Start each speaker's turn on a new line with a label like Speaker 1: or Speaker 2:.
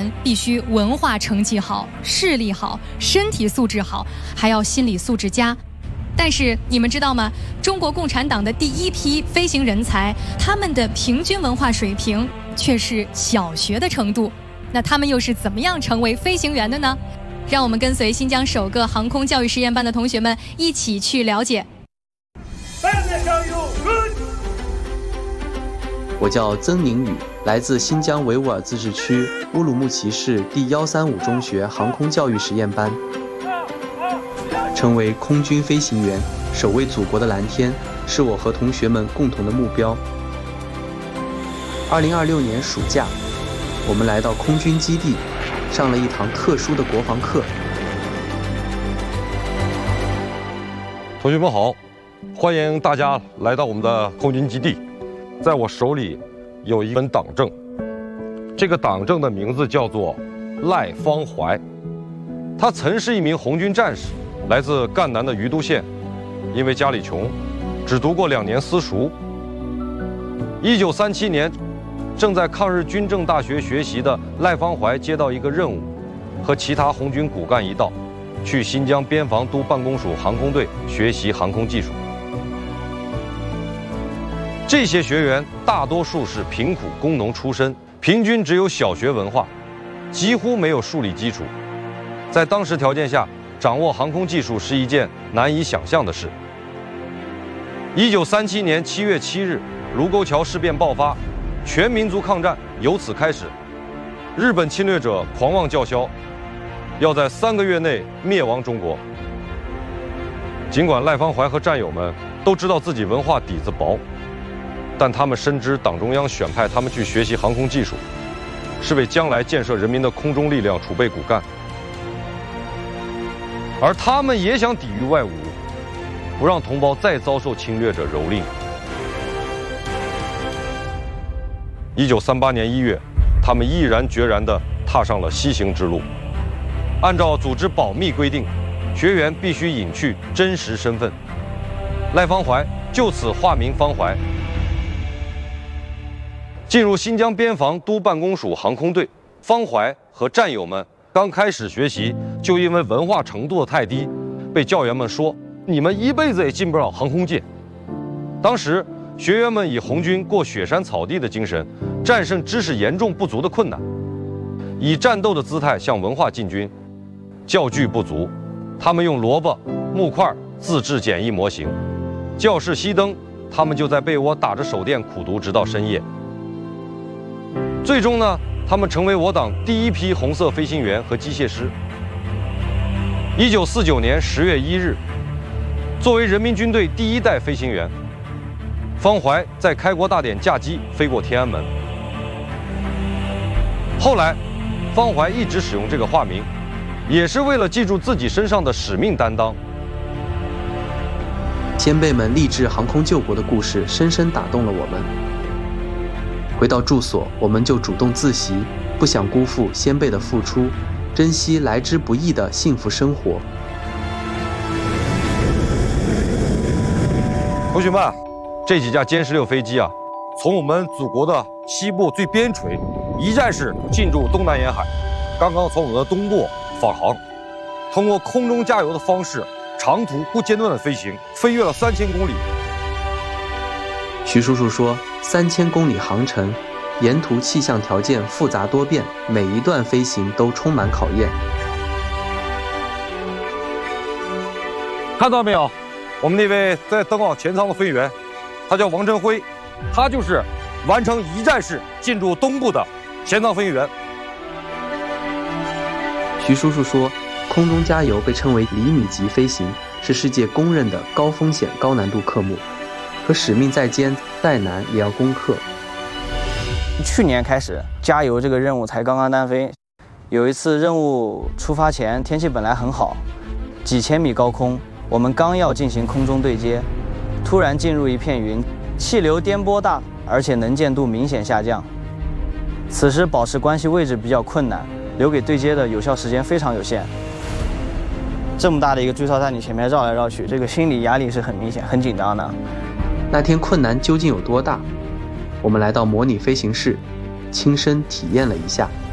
Speaker 1: 人必须文化成绩好、视力好、身体素质好，还要心理素质佳。但是你们知道吗？中国共产党的第一批飞行人才，他们的平均文化水平却是小学的程度。那他们又是怎么样成为飞行员的呢？让我们跟随新疆首个航空教育实验班的同学们一起去了解。
Speaker 2: 我叫曾宁宇，来自新疆维吾尔自治区乌鲁木齐市第135中学航空教育实验班。成为空军飞行员，守卫祖国的蓝天，是我和同学们共同的目标。2026年暑假，我们来到空军基地，上了一堂特殊的国防课。
Speaker 3: 同学们好，欢迎大家来到我们的空军基地。在我手里有一本党证，这个党证的名字叫做赖芳怀，他曾是一名红军战士，来自赣南的于都县，因为家里穷，只读过2年私塾。1937年，正在抗日军政大学学习的赖芳怀接到一个任务，和其他红军骨干一道，去新疆边防都办公署航空队学习航空技术。这些学员大多数是贫苦工农出身，平均只有小学文化，几乎没有数理基础。在当时条件下，掌握航空技术是一件难以想象的事。1937年7月7日，卢沟桥事变爆发，全民族抗战由此开始。日本侵略者狂妄叫嚣，要在3个月内灭亡中国。尽管赖芳怀和战友们都知道自己文化底子薄，但他们深知党中央选派他们去学习航空技术，是为将来建设人民的空中力量储备骨干。而他们也想抵御外侮，不让同胞再遭受侵略者蹂躏。1938年1月，他们毅然决然地踏上了西行之路。按照组织保密规定，学员必须隐去真实身份。赖芳怀就此化名芳怀，进入新疆边防都办公署航空队。芳怀和战友们刚开始学习，就因为文化程度太低，被教员们说你们一辈子也进不了航空界。当时学员们以红军过雪山草地的精神，战胜知识严重不足的困难，以战斗的姿态向文化进军。教具不足，他们用萝卜、木块自制简易模型。教室熄灯，他们就在被窝打着手电苦读，直到深夜。最终呢，他们成为我党第一批红色飞行员和机械师。1949年10月1日，作为人民军队第1代飞行员，芳怀在开国大典驾机飞过天安门。后来，芳怀一直使用这个化名，也是为了记住自己身上的使命担当。
Speaker 2: 先辈们励志航空救国的故事深深打动了我们。回到住所，我们就主动自习，不想辜负先辈的付出，珍惜来之不易的幸福生活。
Speaker 3: 同学们，这几架歼16飞机啊，从我们祖国的西部最边陲，一站式进驻东南沿海，刚刚从我们的东部返航，通过空中加油的方式，长途不间断的飞行，飞越了3000公里。
Speaker 2: 徐叔叔说，3000公里航程，沿途气象条件复杂多变，每一段飞行都充满考验。
Speaker 3: 看到没有，我们那位在登往前舱的飞员，他叫王振辉，他就是完成一站式进驻东部的前舱飞行员。
Speaker 2: 徐叔叔说，空中加油被称为厘米级飞行，是世界公认的高风险高难度科目，可使命在肩，再难也要攻克。
Speaker 4: 去年开始，加油这个任务才刚刚单飞。有一次任务出发前，天气本来很好，几千米高空，我们刚要进行空中对接，突然进入一片云，气流颠簸大，而且能见度明显下降。此时保持关系位置比较困难，留给对接的有效时间非常有限。这么大的一个追槽在你前面绕来绕去，这个心理压力是很明显、很紧张的。
Speaker 2: 那天困难究竟有多大？我们来到模拟飞行室，亲身体验了一下。